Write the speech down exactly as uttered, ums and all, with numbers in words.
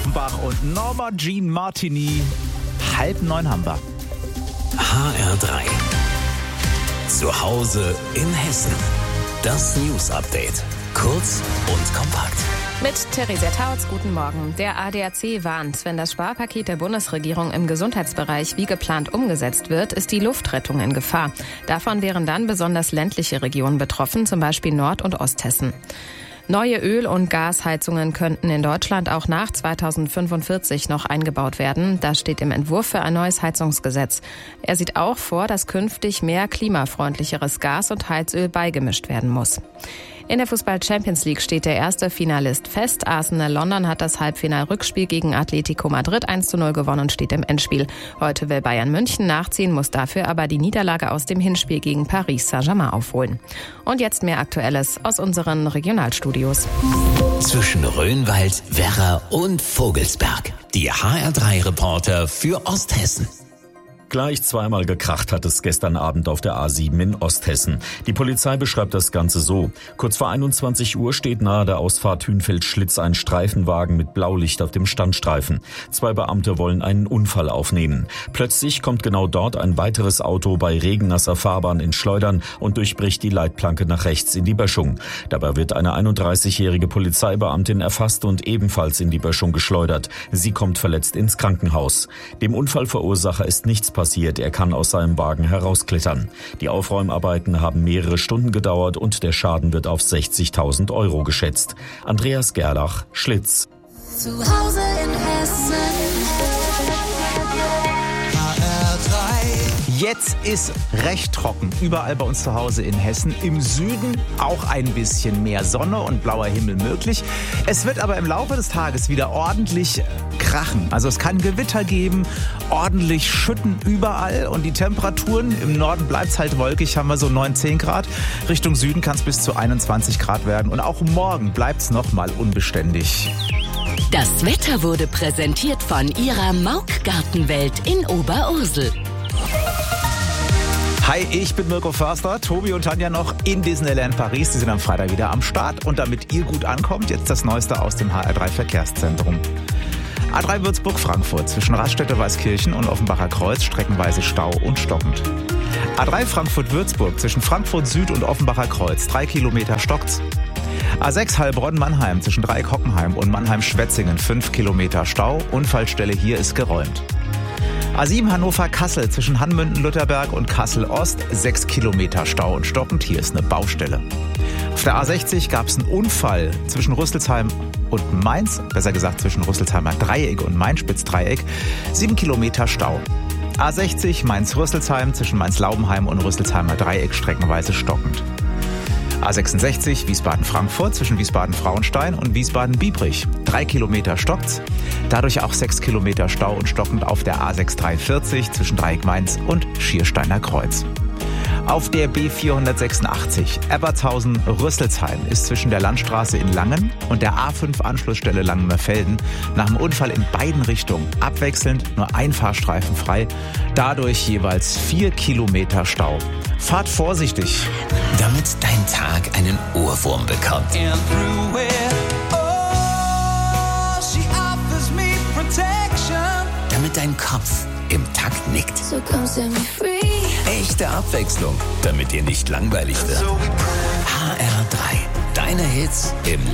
Offenbach und Norma Jean Martini. Halb neun haben wir. H R drei. Zu Hause in Hessen. Das News Update. Kurz und kompakt. Mit Theresa Tautz, guten Morgen. Der A D A C warnt, wenn das Sparpaket der Bundesregierung im Gesundheitsbereich wie geplant umgesetzt wird, ist die Luftrettung in Gefahr. Davon wären dann besonders ländliche Regionen betroffen, zum Beispiel Nord- und Osthessen. Neue Öl- und Gasheizungen könnten in Deutschland auch nach zweitausendfünfundvierzig noch eingebaut werden. Das steht im Entwurf für ein neues Heizungsgesetz. Er sieht auch vor, dass künftig mehr klimafreundlicheres Gas und Heizöl beigemischt werden muss. In der Fußball-Champions League steht der erste Finalist fest. Arsenal London hat das Halbfinal-Rückspiel gegen Atletico Madrid eins zu null gewonnen und steht im Endspiel. Heute will Bayern München nachziehen, muss dafür aber die Niederlage aus dem Hinspiel gegen Paris Saint-Germain aufholen. Und jetzt mehr Aktuelles aus unseren Regionalstudios. Zwischen Rhönwald, Werra und Vogelsberg. Die H R drei Reporter für Osthessen. Gleich zweimal gekracht hat es gestern Abend auf der A sieben in Osthessen. Die Polizei beschreibt das Ganze so. Kurz vor einundzwanzig Uhr steht nahe der Ausfahrt Hünfeld-Schlitz ein Streifenwagen mit Blaulicht auf dem Standstreifen. Zwei Beamte wollen einen Unfall aufnehmen. Plötzlich kommt genau dort ein weiteres Auto bei regennasser Fahrbahn ins Schleudern und durchbricht die Leitplanke nach rechts in die Böschung. Dabei wird eine einunddreißigjährige Polizeibeamtin erfasst und ebenfalls in die Böschung geschleudert. Sie kommt verletzt ins Krankenhaus. Dem Unfallverursacher ist nichts passiert. passiert. Er kann aus seinem Wagen herausklettern. Die Aufräumarbeiten haben mehrere Stunden gedauert und der Schaden wird auf sechzigtausend Euro geschätzt. Andreas Gerlach, Schlitz. Zu Hause in Hessen. Jetzt ist recht trocken, überall bei uns zu Hause in Hessen. Im Süden auch ein bisschen mehr Sonne und blauer Himmel möglich. Es wird aber im Laufe des Tages wieder ordentlich krachen. Also es kann Gewitter geben, ordentlich schütten überall und die Temperaturen, im Norden bleibt es halt wolkig, haben wir so neun, zehn Grad. Richtung Süden kann es bis zu einundzwanzig Grad werden und auch morgen bleibt es nochmal unbeständig. Das Wetter wurde präsentiert von ihrer Mauk-Gartenwelt in Oberursel. Hi, ich bin Mirko Förster, Tobi und Tanja noch in Disneyland Paris. Die sind am Freitag wieder am Start. Und damit ihr gut ankommt, jetzt das Neueste aus dem H R drei Verkehrszentrum. A drei Würzburg-Frankfurt zwischen Raststätte-Weißkirchen und Offenbacher Kreuz streckenweise Stau und stockend. A drei Frankfurt-Würzburg zwischen Frankfurt Süd und Offenbacher Kreuz, drei Kilometer stockt's. A sechs Heilbronn-Mannheim zwischen Dreieck-Hockenheim und Mannheim-Schwetzingen, fünf Kilometer Stau. Unfallstelle hier ist geräumt. A sieben Hannover-Kassel zwischen Hanmünden-Lutherberg und Kassel-Ost, sechs Kilometer Stau und stockend. Hier ist eine Baustelle. Auf der A sechzig gab es einen Unfall zwischen Rüsselsheim und Mainz, besser gesagt zwischen Rüsselsheimer Dreieck und Mainz-Spitz-Dreieck, sieben Kilometer Stau. A sechzig Mainz-Rüsselsheim zwischen Mainz-Laubenheim und Rüsselsheimer Dreieck streckenweise stockend. A sechsundsechzig Wiesbaden-Frankfurt zwischen Wiesbaden-Frauenstein und Wiesbaden-Biebrich. Drei Kilometer stockt's, dadurch auch sechs Kilometer Stau und stockend auf der A sechs dreiundvierzig zwischen Dreieck-Mainz und Schiersteiner Kreuz. Auf der B vierhundertsechsundachtzig Ebertshausen-Rüsselsheim ist zwischen der Landstraße in Langen und der A fünf Anschlussstelle Langenmerfelden nach dem Unfall in beiden Richtungen abwechselnd nur ein Fahrstreifen frei, dadurch jeweils vier Kilometer Stau. Fahrt vorsichtig. Damit dein Tag einen Ohrwurm bekommt. Damit dein Kopf im Takt nickt. So come set me free. Echte Abwechslung, damit dir nicht langweilig wird. H R drei. Deine Hits im